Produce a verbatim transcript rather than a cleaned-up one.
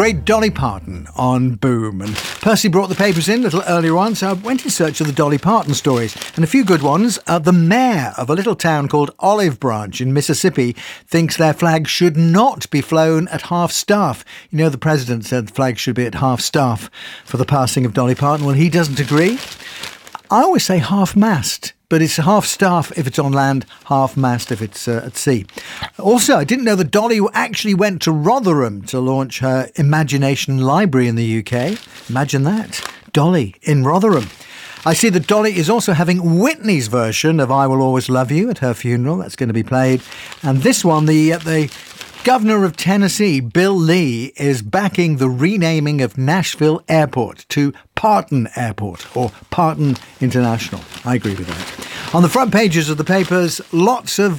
great Dolly Parton on Boom. And Percy brought the papers in a little earlier on, so I went in search of the Dolly Parton stories. And a few good ones. Uh, the mayor of a little town called Olive Branch in Mississippi thinks their flag should not be flown at half-staff. You know, the president said the flag should be at half-staff for the passing of Dolly Parton. Well, he doesn't agree. I always say half-mast, but it's half-staff if it's on land, half-mast if it's uh, at sea. Also, I didn't know that Dolly actually went to Rotherham to launch her Imagination Library in the U K. Imagine that. Dolly in Rotherham. I see that Dolly is also having Whitney's version of I Will Always Love You at her funeral. That's going to be played. And this one, the uh, the Governor of Tennessee, Bill Lee, is backing the renaming of Nashville Airport to Parton Airport, or Parton International. I agree with that. On the front pages of the papers, lots of